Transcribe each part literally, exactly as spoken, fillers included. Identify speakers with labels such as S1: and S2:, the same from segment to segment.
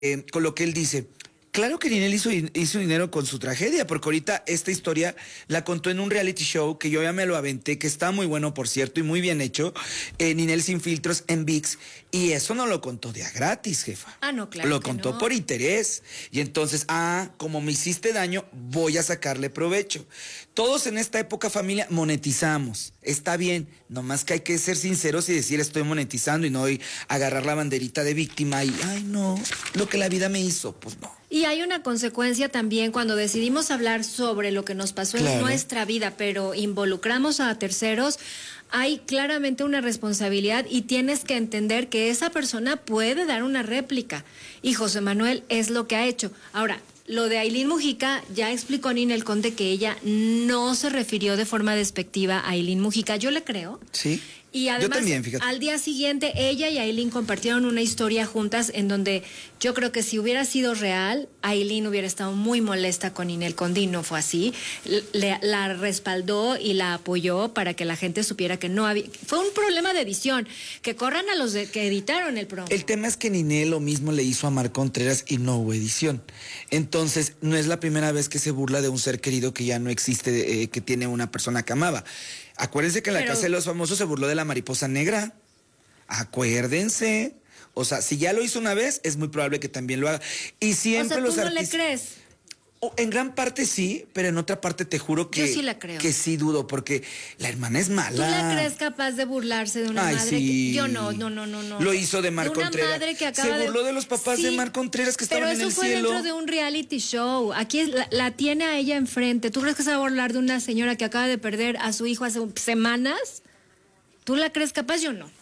S1: eh, con lo que él dice. Claro que Ninel hizo, hizo dinero con su tragedia, porque ahorita esta historia la contó en un reality show que yo ya me lo aventé, que está muy bueno, por cierto, y muy bien hecho, eh, Ninel Sin Filtros en ViX, y eso no lo contó de a gratis, jefa.
S2: Ah, no, claro.
S1: Lo
S2: que
S1: contó
S2: no.
S1: por interés, y entonces, ah, como me hiciste daño, voy a sacarle provecho. Todos en esta época, familia, monetizamos, está bien, nomás que hay que ser sinceros y decir estoy monetizando y no y agarrar la banderita de víctima y, ay no, lo que la vida me hizo, pues no.
S2: Y hay una consecuencia también cuando decidimos hablar sobre lo que nos pasó
S1: Claro.
S2: en nuestra vida, pero involucramos a terceros, hay claramente una responsabilidad y tienes que entender que esa persona puede dar una réplica. Y José Manuel es lo que ha hecho. Ahora, lo de Ailín Mujica, ya explicó Ninel Conde que ella no se refirió de forma despectiva a Ailín Mujica. Yo le creo.
S1: Sí.
S2: Y además,
S1: yo también, fíjate.
S2: Al día siguiente, ella y Ailín compartieron una historia juntas en donde yo creo que si hubiera sido real, Ailín hubiera estado muy molesta con Ninel Conde y no fue así. Le, la respaldó y la apoyó para que la gente supiera que no había... Fue un problema de edición, que corran a los de, que editaron el programa.
S1: El tema es que Ninel lo mismo le hizo a Mar Contreras y no hubo edición. Entonces, no es la primera vez que se burla de un ser querido que ya no existe, eh, que tiene una persona que amaba. Acuérdense que en la
S2: Pero...
S1: Casa de los Famosos se burló de la mariposa negra. Acuérdense. O sea, si ya lo hizo una vez, es muy probable que también lo haga. Y siempre
S2: o sea, ¿tú
S1: los
S2: no
S1: artistas...
S2: le crees?
S1: Oh, en gran parte sí, pero en otra parte te juro que...
S2: Yo sí la creo.
S1: Que sí dudo, porque la hermana es mala.
S2: ¿Tú la crees capaz de burlarse de una
S1: Ay,
S2: madre?
S1: sí.
S2: Que... Yo no, no, no, no, no.
S1: Lo hizo de Mar
S2: de una
S1: Contreras.
S2: Madre que acaba
S1: se burló
S2: de...
S1: de los papás
S2: sí,
S1: de Mar Contreras que estaban en el cielo.
S2: Pero eso fue dentro de un reality show. Aquí la, la tiene a ella enfrente. ¿Tú crees que se va a burlar de una señora que acaba de perder a su hijo hace semanas? ¿Tú la crees capaz? Yo no.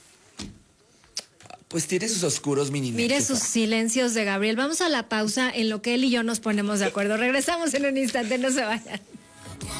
S1: Pues tiene sus oscuros mini.
S2: Mire sus silencios de Gabriel. Vamos a la pausa en lo que él y yo nos ponemos de acuerdo. Regresamos en un instante, no se vayan.